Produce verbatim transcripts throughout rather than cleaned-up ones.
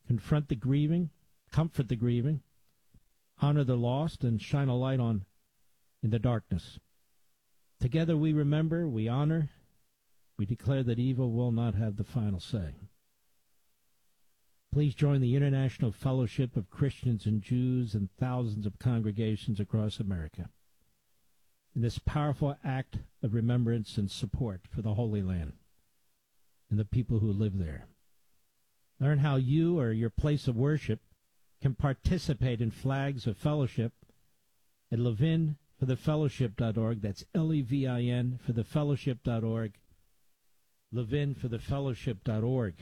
confront the grieving, comfort the grieving, honor the lost, and shine a light on in the darkness. Together we remember, we honor, we declare that evil will not have the final say. Please join the International Fellowship of Christians and Jews and thousands of congregations across America in this powerful act of remembrance and support for the Holy Land and the people who live there. Learn how you or your place of worship can participate in flags of fellowship at levin for the fellowship dot org. That's L E V I N for the fellowship dot org. levin for the fellowship dot org.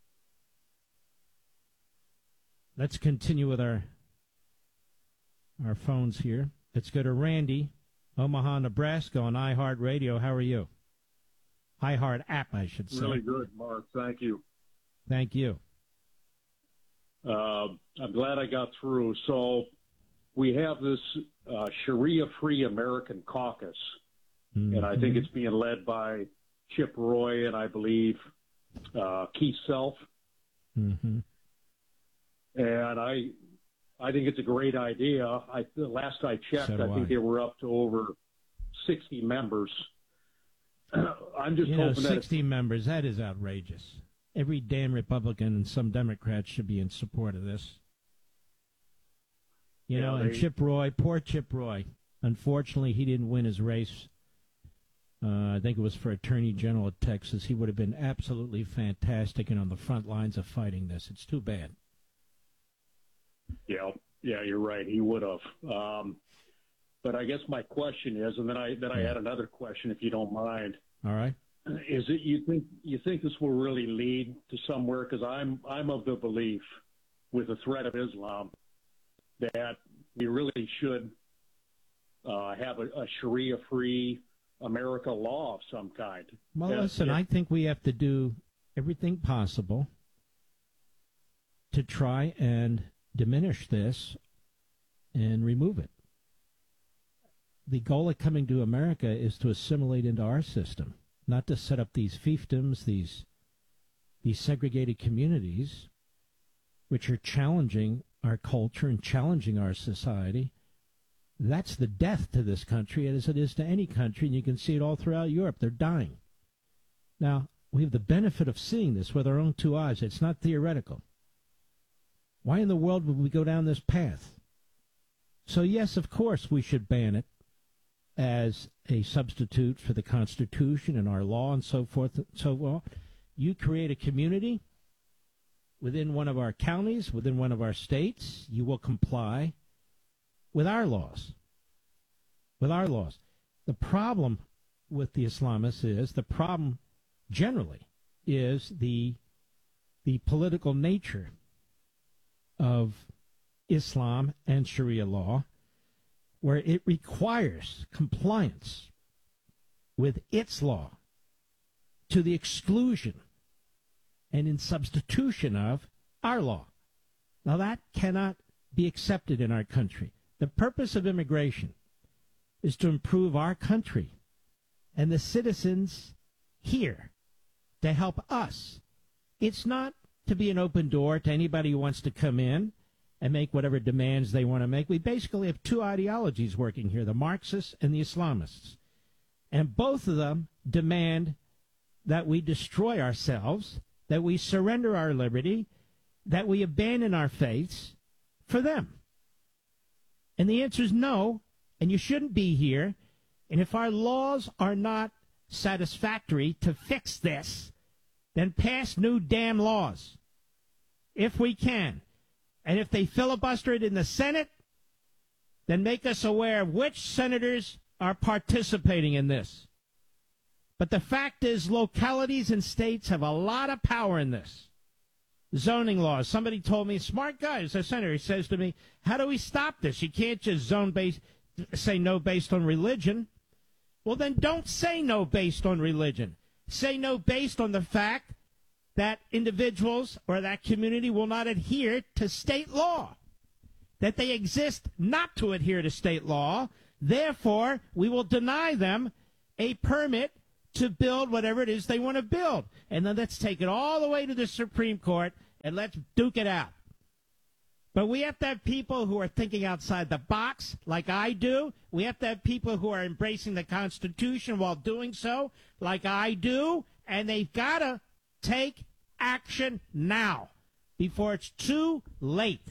Let's continue with our our phones here. Let's go to Randy, Omaha, Nebraska on iHeartRadio. How are you? iHeart app, I should say. Really good, Mark. Thank you. Thank you. Uh, I'm glad I got through. So we have this uh, Sharia-Free American Caucus, mm-hmm. and I think it's being led by Chip Roy and I believe uh, Keith Self. Mm-hmm. And I, I think it's a great idea. I the last I checked, So do I think I. they were up to over sixty members. I'm just You know, hoping that sixty members, that is outrageous. Every damn Republican and some Democrats should be in support of this. You Yeah, know, and they- Chip Roy, poor Chip Roy. Unfortunately, he didn't win his race. Uh, I think it was for Attorney General of Texas. He would have been absolutely fantastic and on the front lines of fighting this. It's too bad. Yeah, yeah, you're right. He would have. Um, but I guess my question is, and then I then I Yeah. had another question, if you don't mind. All right? Is it you think you think this will really lead to somewhere? Because I'm I'm of the belief, with the threat of Islam, that we really should uh, have a, a Sharia-free America law of some kind. Well, Yeah, listen, yeah. I think we have to do everything possible to try and diminish this and remove it. The goal of coming to America is to assimilate into our system, not to set up these fiefdoms, these these segregated communities, which are challenging our culture and challenging our society. That's the death to this country, as it is to any country, and you can see it all throughout Europe. They're dying. Now, we have the benefit of seeing this with our own two eyes. It's not theoretical. Why in the world would we go down this path? So, yes, of course, we should ban it as a substitute for the Constitution and our law and so forth and so on. You create a community within one of our counties, within one of our states, you will comply with our laws. With our laws. The problem with the Islamists is, the problem generally is the the political nature of Islam and Sharia law, where it requires compliance with its law to the exclusion and in substitution of our law. Now, that cannot be accepted in our country. The purpose of immigration is to improve our country and the citizens here, to help us. It's not to be an open door to anybody who wants to come in and make whatever demands they want to make. We basically have two ideologies working here, the Marxists and the Islamists. And both of them demand that we destroy ourselves, that we surrender our liberty, that we abandon our faiths for them. And the answer is no, and you shouldn't be here. And if our laws are not satisfactory to fix this, then pass new damn laws, if we can. And if they filibuster it in the Senate, then make us aware of which senators are participating in this. But the fact is, localities and states have a lot of power in this. Zoning laws. Somebody told me, smart guy, as a senator, he says to me, how do we stop this? You can't just zone based, say no based on religion. Well, then don't say no based on religion. Say no based on the fact that individuals or that community will not adhere to state law, that they exist not to adhere to state law. Therefore, we will deny them a permit to build whatever it is they want to build. And then let's take it all the way to the Supreme Court and let's duke it out. But we have to have people who are thinking outside the box, like I do. We have to have people who are embracing the Constitution while doing so, like I do. And they've got to take action now before it's too late.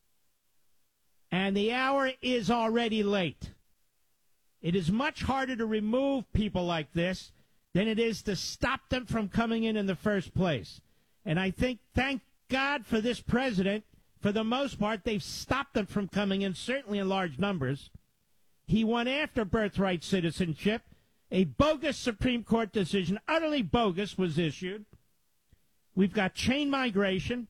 And the hour is already late. It is much harder to remove people like this than it is to stop them from coming in in the first place. And I think, thank God for this president, for the most part, they've stopped them from coming in, certainly in large numbers. He went after birthright citizenship. A bogus Supreme Court decision, utterly bogus, was issued. We've got chain migration.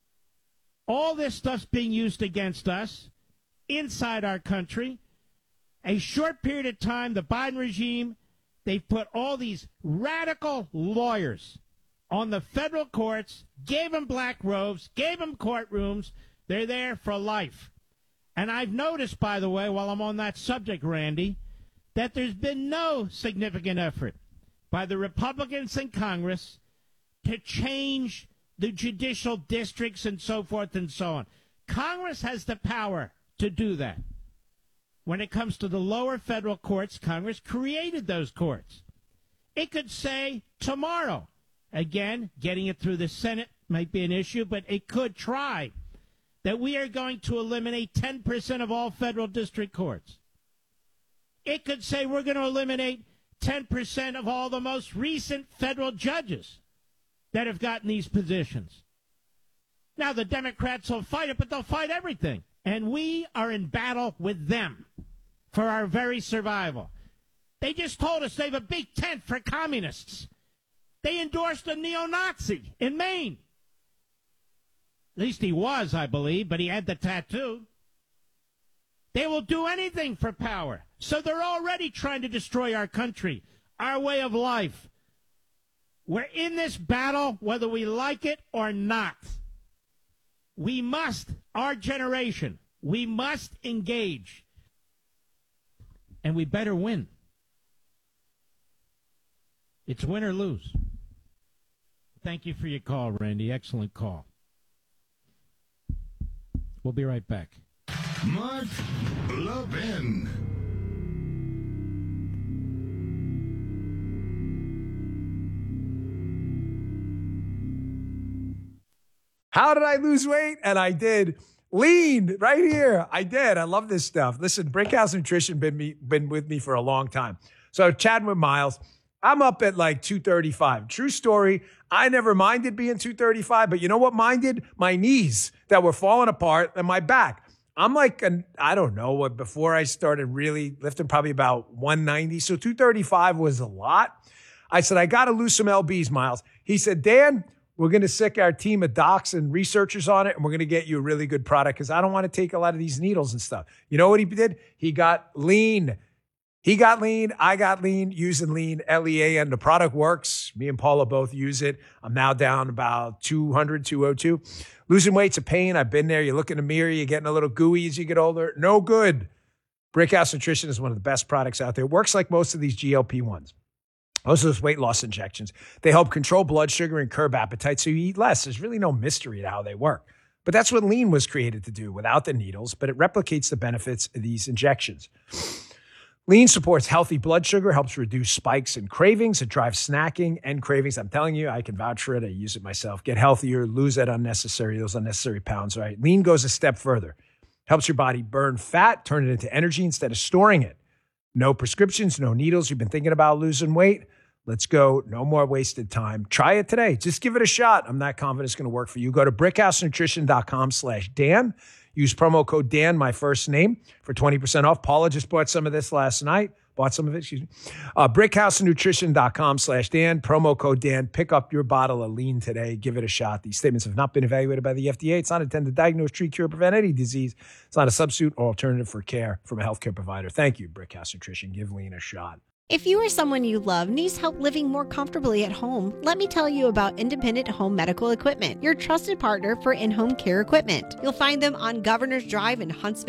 All this stuff's being used against us inside our country. A short period of time, the Biden regime, they've put all these radical lawyers on the federal courts, gave them black robes, gave them courtrooms. They're there for life. And I've noticed, by the way, while I'm on that subject, Randy, that there's been no significant effort by the Republicans in Congress to change the judicial districts and so forth and so on. Congress has the power to do that. When it comes to the lower federal courts, Congress created those courts. It could say tomorrow, again, getting it through the Senate might be an issue, but it could try that we are going to eliminate ten percent of all federal district courts. It could say we're going to eliminate ten percent of all the most recent federal judges that have gotten these positions. Now, the Democrats will fight it, but they'll fight everything. And we are in battle with them for our very survival. They just told us they have a big tent for communists. They endorsed a neo-Nazi in Maine. At least he was, I believe, but he had the tattoo. They will do anything for power. So they're already trying to destroy our country, our way of life. We're in this battle whether we like it or not. We must, our generation, we must engage. And we better win. It's win or lose. Thank you for your call, Randy. Excellent call. We'll be right back. Mark Levin. How did I lose weight? And I did. Lean right here. I did. I love this stuff. Listen, Brickhouse Nutrition been me been with me for a long time. So chatting with Miles, I'm up at like two thirty-five. True story. I never minded being two thirty-five, but you know what minded? My knees that were falling apart and my back. I'm like, an, I don't know what, before I started really lifting, probably about one ninety. So two thirty-five was a lot. I said, I got to lose some L Bs, Miles. He said, Dan, we're going to sick our team of docs and researchers on it, and we're going to get you a really good product because I don't want to take a lot of these needles and stuff. You know what he did? He got lean. He got lean. I got lean using lean, L E A N. The product works. Me and Paula both use it. I'm now down about two hundred, two oh two. Losing weight's a pain. I've been there. You look in the mirror, you're getting a little gooey as you get older. No good. Brickhouse Nutrition is one of the best products out there. It works like most of these G L P ones. Most of those weight loss injections. They help control blood sugar and curb appetite so you eat less. There's really no mystery to how they work. But that's what lean was created to do without the needles, but it replicates the benefits of these injections. Lean supports healthy blood sugar, helps reduce spikes and cravings. It drives snacking and cravings. I'm telling you, I can vouch for it. I use it myself. Get healthier, lose that unnecessary, those unnecessary pounds, right? Lean goes a step further. Helps your body burn fat, turn it into energy instead of storing it. No prescriptions, no needles. You've been thinking about losing weight? Let's go. No more wasted time. Try it today. Just give it a shot. I'm not confident it's going to work for you. Go to brickhousenutrition.com slash Dan. Use promo code Dan, my first name, for twenty percent off. Paula just bought some of this last night. Bought some of it, excuse me. Uh, brickhousenutrition.com slash Dan. Promo code Dan. Pick up your bottle of lean today. Give it a shot. These statements have not been evaluated by the F D A. It's not intended to diagnose, treat, cure, prevent any disease. It's not a substitute or alternative for care from a healthcare provider. Thank you, Brickhouse Nutrition. Give lean a shot. If you or someone you love needs help living more comfortably at home, let me tell you about Independent Home Medical Equipment, your trusted partner for in-home care equipment. You'll find them on Governor's Drive in Huntsville,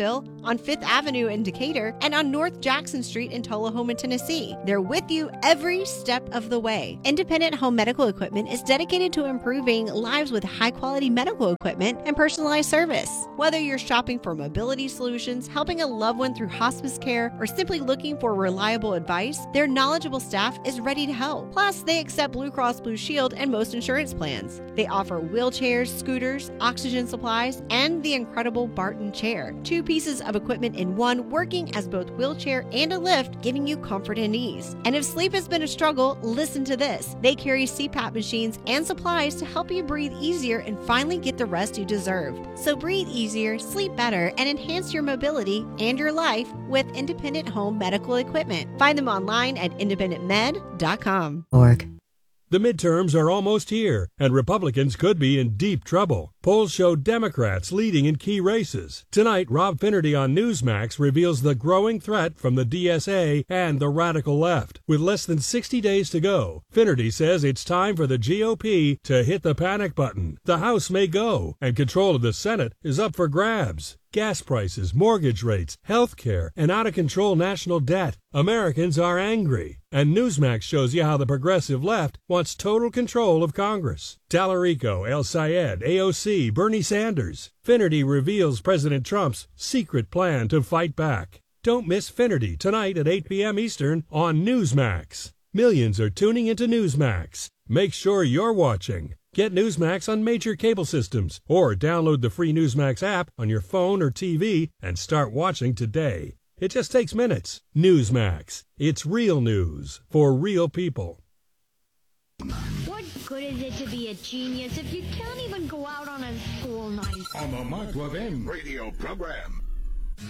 on Fifth Avenue in Decatur and on North Jackson Street in Tullahoma, Tennessee. They're with you every step of the way. Independent Home Medical Equipment is dedicated to improving lives with high-quality medical equipment and personalized service. Whether you're shopping for mobility solutions, helping a loved one through hospice care, or simply looking for reliable advice, their knowledgeable staff is ready to help. Plus, they accept Blue Cross Blue Shield and most insurance plans. They offer wheelchairs, scooters, oxygen supplies, and the incredible Barton chair. Two pieces of equipment in one, working as both wheelchair and a lift, giving you comfort and ease. And if sleep has been a struggle, listen to this. They carry C PAP machines and supplies to help you breathe easier and finally get the rest you deserve. So breathe easier, sleep better, and enhance your mobility and your life with Independent Home Medical Equipment. Find them online at independent med dot com. Org. The midterms are almost here, and Republicans could be in deep trouble. Polls show Democrats leading in key races. Tonight, Rob Finnerty on Newsmax reveals the growing threat from the D S A and the radical left. With less than sixty days to go, Finnerty says it's time for the G O P to hit the panic button. The House may go, and control of the Senate is up for grabs. Gas prices, mortgage rates, health care, and out-of-control national debt. Americans are angry. And Newsmax shows you how the progressive left wants total control of Congress. Tallarico, El Sayed, A O C, Bernie Sanders. Finnerty reveals President Trump's secret plan to fight back. Don't miss Finnerty tonight at eight p.m. Eastern on Newsmax. Millions are tuning into Newsmax. Make sure you're watching. Get Newsmax on major cable systems or download the free Newsmax app on your phone or T V and start watching today. It just takes minutes. Newsmax. It's real news for real people. What good is it to be a genius if you can't even go out on a school night? On the Mark Levin radio program.